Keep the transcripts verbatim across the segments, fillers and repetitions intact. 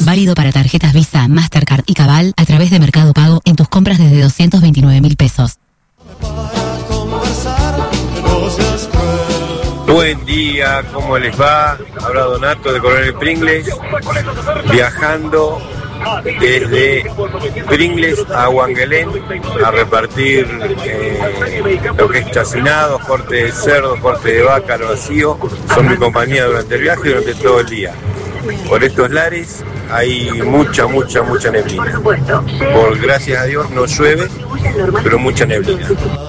Válido para tarjetas Visa, Mastercard y Cabal a través de Mercado Pago en tus compras desde doscientos veintinueve mil pesos. Buen día, ¿cómo les va? Habla Donato de Coronel Pringles, viajando desde Pringles a Huanguelén a repartir eh, lo que es chacinado, corte de cerdo, corte de vaca al vacío. Son mi compañía durante el viaje y durante todo el día. Por estos lares hay mucha, mucha, mucha neblina. Por gracias a Dios no llueve, pero mucha neblina.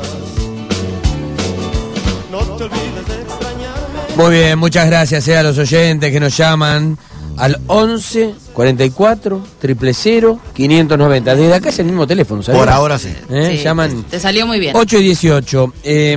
Muy bien, muchas gracias eh, a los oyentes que nos llaman al once cuarenta y cuatro cero cero quinientos noventa. Desde acá es el mismo teléfono, ¿sabes? Por ahora sí. ¿Eh? Sí, Llaman te salió muy bien. ocho y dieciocho. Eh,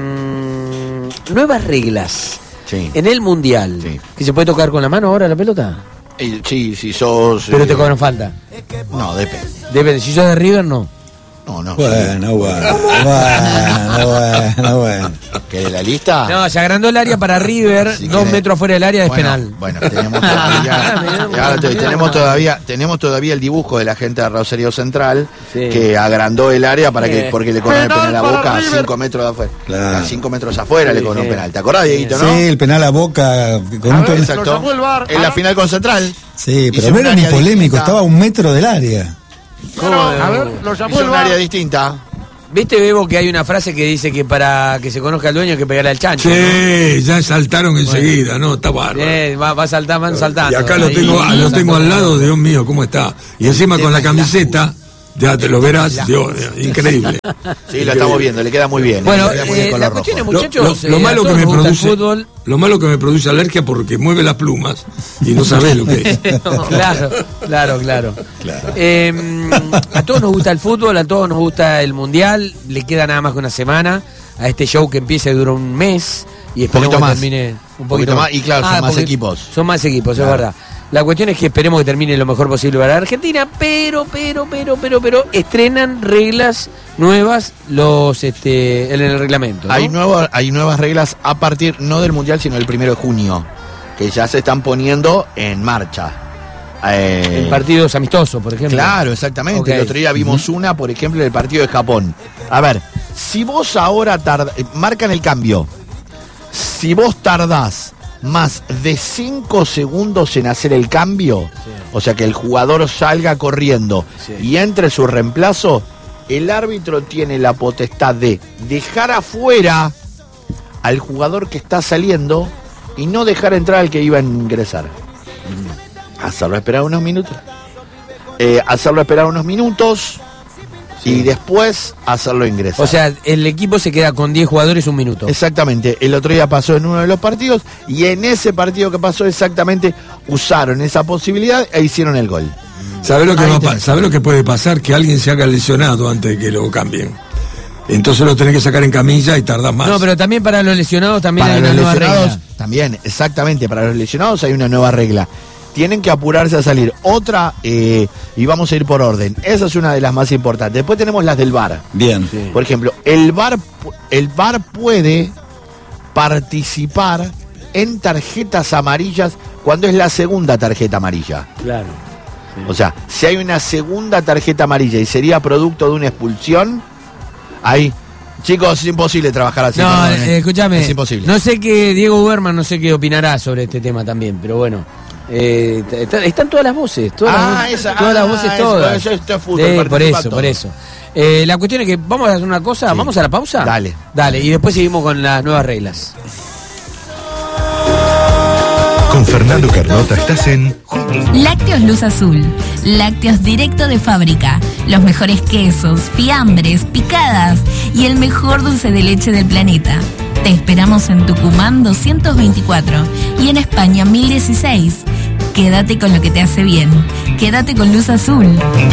nuevas reglas Sí. en el Mundial. Sí. ¿Que se puede tocar con la mano ahora la pelota? Eh, sí, si sos... Pero eh, te cobran falta. No, depende. Depende, si sos de River, no. No, no. Bueno, bueno, bueno, bueno, bueno. ¿Que de la lista? No, se agrandó el área para River, Así dos que- metros afuera del área es bueno, penal. Bueno, tenemos todavía, ya estoy, tenemos todavía, tenemos todavía el dibujo de la gente de Rosario Central Sí. que agrandó el área para que, Sí. porque le cobró el penal a Boca a cinco metros de afuera. Claro. A cinco metros afuera le cobró Sí. un penal. ¿Te acordás, Dieguito, no? Sí, el penal a Boca con un penal. Exacto. En la final con Central. Sí, Hizo pero no un era ni área polémico, distinta. estaba a un metro del área. A ver, lo llamó Hizo el un V A R. área distinta. ¿Viste, Bebo, que hay una frase que dice que para que se conozca al dueño hay que pegarle al chancho? Sí, ya saltaron enseguida, ¿no? Está bárbaro. Eh, va, va a saltar, van saltando. Y acá lo Ahí, tengo, ahí, lo tengo al saltando. lado, Dios mío, ¿cómo está? Y encima con la camiseta, ya te lo verás, Dios, increíble. Sí, lo estamos viendo, le queda muy bien. Bueno, le queda muy bien eh, con la los cuestión es, rojos. Lo, muchachos, lo- lo eh, a malo que todos me nos gusta el produce, fútbol. lo malo que me produce alergia porque mueve las plumas y no sabés lo que es. Claro, claro, claro. Eh, a todos nos gusta el fútbol, a todos nos gusta el mundial. Le queda nada más que una semana a este show que empieza y dura un mes. Y esperemos poquito que más. termine un Un poquito poquito más, y claro, son más porque equipos. Son más equipos, Claro. es verdad. La cuestión es que esperemos que termine lo mejor posible para la Argentina, pero, pero, pero, pero, pero, estrenan reglas nuevas los este en el reglamento, ¿no? Hay, nuevo, hay nuevas reglas a partir, no del Mundial, sino del primero de junio, que ya se están poniendo en marcha. Eh, En partidos amistosos, por ejemplo. Claro, exactamente. Ok. El otro día vimos una, por ejemplo, del partido de Japón. A ver, si vos ahora tardás, marcan el cambio. Si vos tardás más de cinco segundos en hacer el cambio, Sí. o sea que el jugador salga corriendo Sí. y entre su reemplazo, el árbitro tiene la potestad de dejar afuera al jugador que está saliendo y no dejar entrar al que iba a ingresar. Hacerlo esperar unos minutos. Eh, hacerlo esperar unos minutos y después hacerlo ingresar. O sea, el equipo se queda con diez jugadores un minuto. Exactamente, el otro día pasó en uno de los partidos y en ese partido que pasó exactamente usaron esa posibilidad e hicieron el gol. ¿Sabés lo que, Ahí va a pa- tenés. ¿sabés lo que puede pasar? Que alguien se haga lesionado antes de que lo cambien. Entonces lo tenés que sacar en camilla y tardás más. No, pero también para los lesionados también Para hay los una nueva lesionados regla. también, exactamente, para los lesionados hay una nueva regla. Tienen que apurarse a salir. Otra, eh, y vamos a ir por orden. Esa es una de las más importantes. Después tenemos las del V A R. Bien. Por ejemplo, el V A R, pu- el V A R puede participar en tarjetas amarillas cuando es la segunda tarjeta amarilla. Claro. O sea, si hay una segunda tarjeta amarilla y sería producto de una expulsión, ahí, chicos, es imposible trabajar así. No, perdón, eh, escúchame. Es imposible. No sé qué, Diego Uberman, no sé qué opinará sobre este tema también, pero bueno. Eh, t- t- están todas las voces, todas Ah, las, voces, esa- todas las ah, voces, eso, todas. eso, esto es fútbol, Sí, por participa eso, todo. por eso. Eh, la cuestión es que vamos a hacer una cosa, Sí. vamos a la pausa. Dale. Dale, y después seguimos con las nuevas reglas. Con Fernando Carnota estás en Lácteos Luz Azul. Lácteos directo de fábrica. Los mejores quesos, fiambres, picadas y el mejor dulce de leche del planeta. Te esperamos en Tucumán doscientos veinticuatro y en España mil dieciséis. Quédate con lo que te hace bien. Quédate con Luz Azul.